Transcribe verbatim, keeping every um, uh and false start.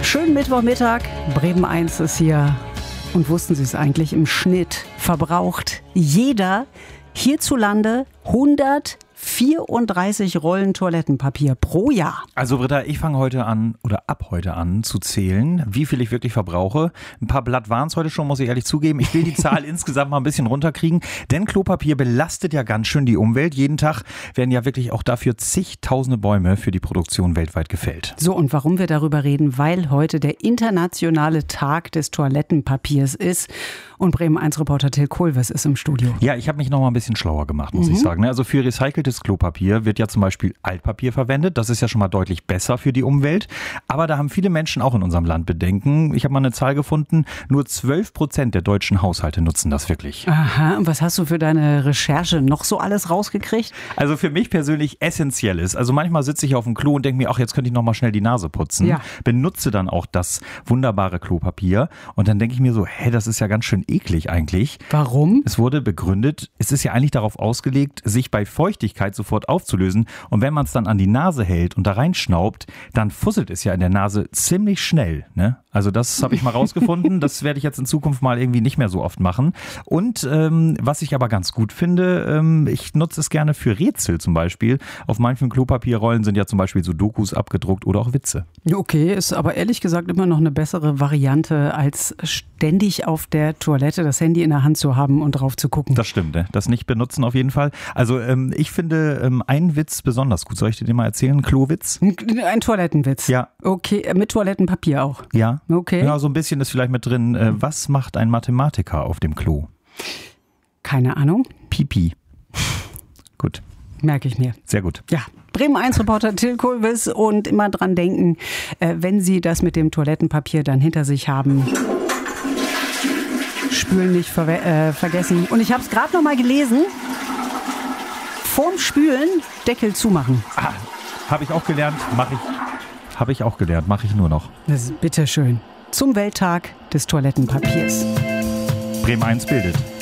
Schönen Mittwochmittag, Bremen eins ist hier. Und wussten Sie es eigentlich, im Schnitt verbraucht jeder hierzulande hundertvierunddreißig Rollen Toilettenpapier pro Jahr. Also Britta, ich fange heute an oder ab heute an zu zählen, wie viel ich wirklich verbrauche. Ein paar Blatt waren es heute schon, muss ich ehrlich zugeben. Ich will die Zahl insgesamt mal ein bisschen runterkriegen, denn Klopapier belastet ja ganz schön die Umwelt. Jeden Tag werden ja wirklich auch dafür zigtausende Bäume für die Produktion weltweit gefällt. So, und warum wir darüber reden, weil heute der internationale Tag des Toilettenpapiers ist. Und Bremen eins Reporter Till Kohlwes ist im Studio. Ja, ich habe mich noch mal ein bisschen schlauer gemacht, muss mhm. ich sagen. Also für recyceltes Klopapier wird ja zum Beispiel Altpapier verwendet. Das ist ja schon mal deutlich besser für die Umwelt. Aber da haben viele Menschen auch in unserem Land Bedenken. Ich habe mal eine Zahl gefunden, nur zwölf Prozent der deutschen Haushalte nutzen das wirklich. Aha, und was hast du für deine Recherche noch so alles rausgekriegt? Also für mich persönlich essentiell ist. Also manchmal sitze ich auf dem Klo und denke mir, ach, jetzt könnte ich noch mal schnell die Nase putzen. Ja. Benutze dann auch das wunderbare Klopapier. Und dann denke ich mir so, hä, das ist ja ganz schön eklig eigentlich. Warum? Es wurde begründet, es ist ja eigentlich darauf ausgelegt, sich bei Feuchtigkeit sofort aufzulösen. Und wenn man es dann an die Nase hält und da reinschnaubt, dann fusselt es ja in der Nase ziemlich schnell. Ne? Also das habe ich mal rausgefunden. Das werde ich jetzt in Zukunft mal irgendwie nicht mehr so oft machen. Und ähm, was ich aber ganz gut finde, ähm, ich nutze es gerne für Rätsel zum Beispiel. Auf manchen Klopapierrollen sind ja zum Beispiel so Dokus abgedruckt oder auch Witze. Okay, ist aber ehrlich gesagt immer noch eine bessere Variante, als ständig auf der Toilette das Handy in der Hand zu haben und drauf zu gucken. Das stimmt, ne? Das nicht benutzen auf jeden Fall. Also ähm, ich finde ähm, einen Witz besonders gut. Soll ich dir den mal erzählen? Klowitz? Ein Toilettenwitz? Ja. Okay, mit Toilettenpapier auch? Ja. Okay. Ja, so ein bisschen ist vielleicht mit drin. Äh, was macht ein Mathematiker auf dem Klo? Keine Ahnung. Pipi. Gut. Merke ich mir. Sehr gut. Ja. Bremen eins Reporter Till Kohlwes und immer dran denken, äh, wenn Sie das mit dem Toilettenpapier dann hinter sich haben, Spülen nicht ver- äh, vergessen. Und ich habe es gerade noch mal gelesen, vorm Spülen Deckel zumachen. Ah, habe ich auch gelernt, mache ich. Habe ich auch gelernt, mache ich nur noch. Das ist bitteschön. Zum Welttag des Toilettenpapiers. Bremen eins bildet.